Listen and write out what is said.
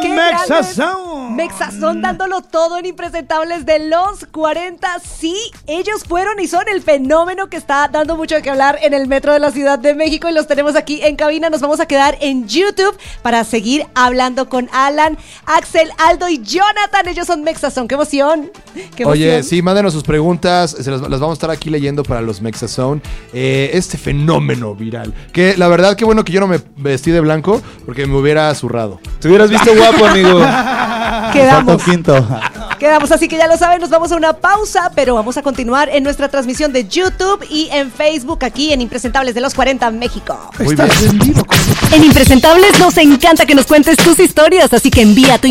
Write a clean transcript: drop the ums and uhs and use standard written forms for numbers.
Mexazón. Mexazón dándolo todo en Impresentables de los 40. Sí, ellos fueron y son el fenómeno que está dando mucho de qué hablar en el metro de la Ciudad de México y los tenemos aquí en cabina. Nos vamos a quedar en YouTube para seguir hablando con Alan, Axel, Aldo y Jonathan. Ellos son Mexazón. ¡Qué emoción! ¡Qué emoción! Oye, sí, mándenos sus preguntas. Las vamos a estar aquí leyendo para los Mexazón. Este fenómeno viral. Que la verdad, qué bueno que yo no me vestí de blanco porque me hubiera zurrado. Te hubieras visto guapo, amigo. Quedamos. Quinto. Quedamos, así que ya lo saben, nos vamos a una pausa, pero vamos a continuar en nuestra transmisión de YouTube y en Facebook aquí en Impresentables de los 40 México. Muy bien. En Impresentables nos encanta que nos cuentes tus historias, así que envía tu